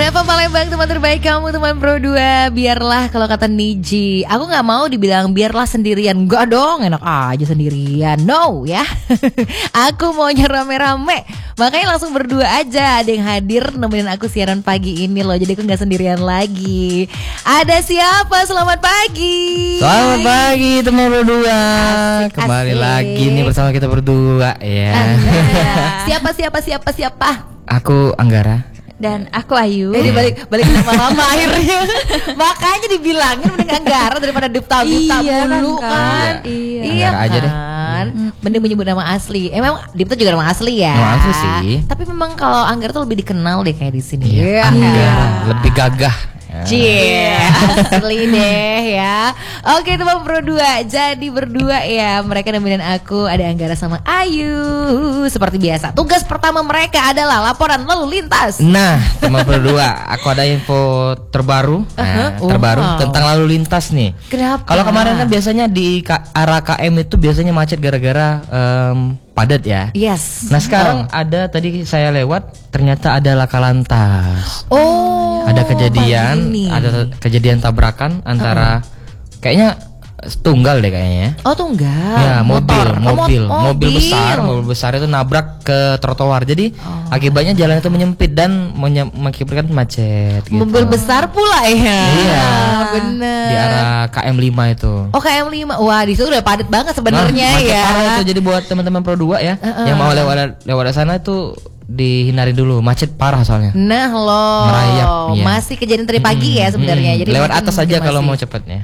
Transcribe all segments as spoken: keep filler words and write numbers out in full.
Mepa Palembang, teman terbaik kamu, teman Pro dua. Biarlah kalau kata Niji, aku gak mau dibilang biarlah sendirian. Enggak dong, enak aja sendirian. No ya. Aku maunya rame-rame. Makanya langsung berdua aja. Ada yang hadir nemenin aku siaran pagi ini loh. Jadi aku gak sendirian lagi. Ada siapa? Selamat pagi. Selamat pagi teman Pro dua. Asik, Kembali asik. lagi nih bersama kita berdua ya. Siapa siapa siapa siapa? Aku Anggara. Dan aku Ayu. Eh dibalik balik nama-nama akhirnya. Makanya dibilangin mending Anggara daripada Dipta Dipta Iya kan, mulu Kak? kan. Iya. Iya Anggara aja deh. kan. Mending menyebut nama asli. Emang Dipta juga nama asli ya. Nama asli sih. Tapi memang kalau Anggara tuh lebih dikenal deh kayak di sini. Iya, Anggara lebih gagah. Cie, asli deh ya. Oke teman Pro dua, jadi berdua ya. Mereka nemenin aku, ada Anggara sama Ayu. Seperti biasa, tugas pertama mereka adalah laporan lalu lintas. Nah, teman Pro dua, aku ada info terbaru, nah, Uh-huh. terbaru Wow. tentang lalu lintas nih. Kenapa? Kalau kemarin kan biasanya di ka- arah K M itu biasanya macet gara-gara em, padat ya. Yes. Nah sekarang ada tadi saya lewat, ternyata ada laka lantas. Oh, Ada kejadian, pagi ini. ada kejadian tabrakan antara kayaknya tunggal deh kayaknya. Oh tunggal. Ya mobil, Motor. Oh, mobil, mo- mobil besar, mobil besar itu nabrak ke trotoar. Jadi Oh. akibatnya jalan itu menyempit dan menye- mengakibatkan macet. Gitu. Mobil besar pula ya. Iya. Bener. Di arah K M lima itu. Oh K M lima. Wah di situ udah padat banget sebenarnya macet ya. parah itu. Jadi buat teman-teman Pro dua ya, Uh-uh. yang mau lewat lewat sana itu dihindari dulu, macet parah soalnya. Nah loh, Merayap, iya. masih kejadian tadi pagi ya sebenarnya. Hmm, Jadi lewat mungkin- atas mungkin aja kalau masih. mau cepatnya.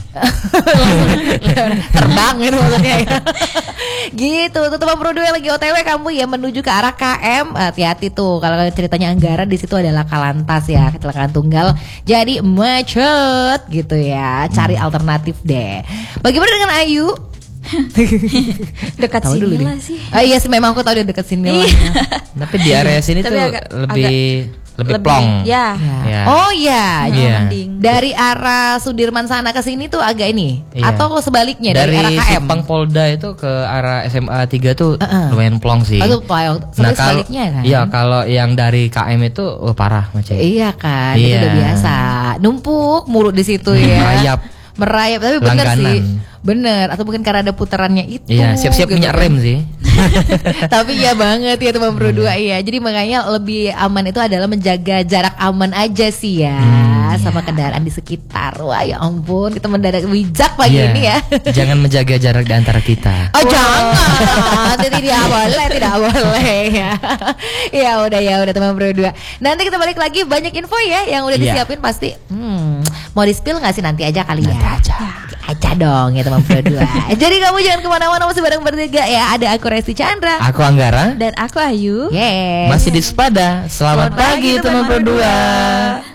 Terbang gitu maksudnya ya. Gitu, tuh teman Pro dua yang lagi O T W kamu ya menuju ke arah K M, hati-hati tuh. Kalau ceritanya Anggara di situ adalah Kalantas ya, kecelakaan tunggal. Jadi macet gitu ya. Cari Hmm. alternatif deh. Bagaimana dengan Ayu? Dekat Tahu dulu sini deh. lah sih. Ah iya sih memang aku tahu dia dekat sini lah. Tapi di area sini Tapi tuh agak- lebih lebih plong. Ya. Ya. Oh iya, Iya. Mending. dari arah Sudirman sana ke sini tuh agak ini, Iya. atau sebaliknya dari, Dari arah K M. Simpang Polda itu ke arah S M A tiga tuh Uh-uh. lumayan plong sih. Oh, itu plong. Sebenarnya kalau sebaliknya kan? iya kalau yang dari K M itu oh, parah macet. Iya kan, itu Iya. udah biasa. Numpuk mulu di situ ya. Merayap. Merayap, tapi bener Langganan. sih. Bener, atau mungkin karena ada putarannya itu. Iya, siap-siap gitu minyak kan. rem sih. Tapi ya banget ya teman Pro dua ya. Jadi makanya lebih aman itu adalah menjaga jarak aman aja sih ya, sama kendaraan di sekitar. Wah ya ampun, kita mendadak bijak pagi Iya. ini ya. Jangan menjaga jarak di antara kita. Oh jangan, tidak boleh, tidak boleh ya. Ya udah ya udah teman Pro dua. Nanti kita balik lagi, banyak info ya yang udah Iya. disiapin pasti. Hmm, mau di spill nggak sih nanti aja kali Nanti ya? aja. Aja dong ya teman Pro dua. Jadi kamu jangan kemana-mana, masih bareng bertiga ya. Ada aku Resti Chandra. Aku Anggara. Dan aku Ayu. Yes. Masih di Sepada. Selamat, Selamat pagi, pagi teman teman Pro Pro dua. dua.